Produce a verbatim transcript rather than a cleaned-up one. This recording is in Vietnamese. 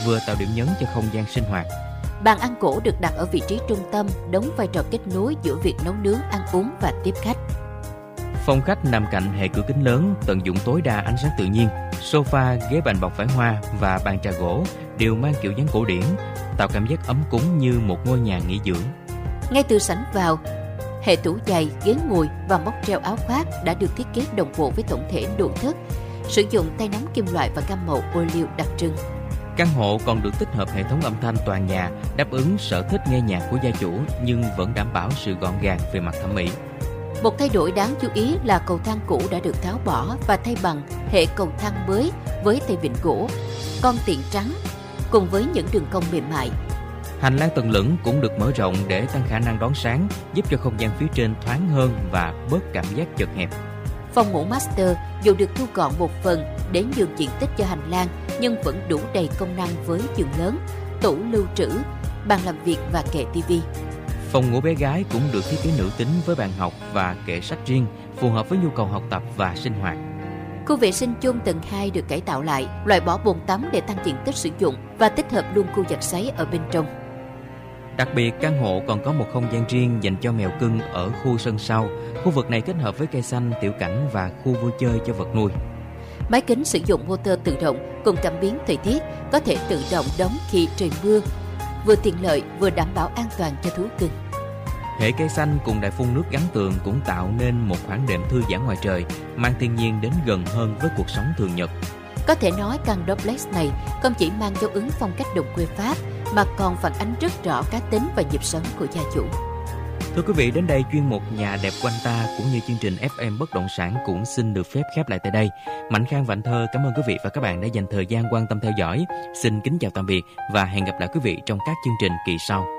vừa tạo điểm nhấn cho không gian sinh hoạt. Bàn ăn cổ được đặt ở vị trí trung tâm, đóng vai trò kết nối giữa việc nấu nướng, ăn uống và tiếp khách. Phòng khách nằm cạnh hệ cửa kính lớn, tận dụng tối đa ánh sáng tự nhiên. Sofa, ghế bành bọc vải hoa và bàn trà gỗ đều mang kiểu dáng cổ điển, tạo cảm giác ấm cúng như một ngôi nhà nghỉ dưỡng. Ngay từ sảnh vào, hệ tủ giày, ghế ngồi và móc treo áo khoác đã được thiết kế đồng bộ với tổng thể nội thất, sử dụng tay nắm kim loại và gam màu ô liu đặc trưng. Căn hộ còn được tích hợp hệ thống âm thanh toàn nhà, đáp ứng sở thích nghe nhạc của gia chủ nhưng vẫn đảm bảo sự gọn gàng về mặt thẩm mỹ. Một thay đổi đáng chú ý là cầu thang cũ đã được tháo bỏ và thay bằng hệ cầu thang mới với tay vịn gỗ, con tiện trắng cùng với những đường cong mềm mại. Hành lang tầng lửng cũng được mở rộng để tăng khả năng đón sáng, giúp cho không gian phía trên thoáng hơn và bớt cảm giác chật hẹp. Phòng ngủ master dù được thu gọn một phần để nhường diện tích cho hành lang nhưng vẫn đủ đầy công năng với giường lớn, tủ lưu trữ, bàn làm việc và kệ tivi. Phòng ngủ bé gái cũng được thiết kế nữ tính với bàn học và kệ sách riêng, phù hợp với nhu cầu học tập và sinh hoạt. Khu vệ sinh chung tầng hai được cải tạo lại, loại bỏ bồn tắm để tăng diện tích sử dụng và tích hợp luôn khu giặt sấy ở bên trong. Đặc biệt, căn hộ còn có một không gian riêng dành cho mèo cưng ở khu sân sau. Khu vực này kết hợp với cây xanh, tiểu cảnh và khu vui chơi cho vật nuôi. Máy kính sử dụng motor tự động cùng cảm biến thời tiết, có thể tự động đóng khi trời mưa, vừa tiện lợi vừa đảm bảo an toàn cho thú cưng. Hệ cây xanh cùng đài phun nước gắn tường cũng tạo nên một khoảng đệm thư giãn ngoài trời, mang thiên nhiên đến gần hơn với cuộc sống thường nhật. Có thể nói căn duplex này không chỉ mang dấu ấn phong cách đồng quê Pháp mà còn phản ánh rất rõ cá tính và nhịp sống của gia chủ. Thưa quý vị, đến đây chuyên mục Nhà đẹp quanh ta cũng như chương trình ép em Bất động sản cũng xin được phép khép lại tại đây. Mạnh Khang và Anh Thơ cảm ơn quý vị và các bạn đã dành thời gian quan tâm theo dõi. Xin kính chào tạm biệt và hẹn gặp lại quý vị trong các chương trình kỳ sau.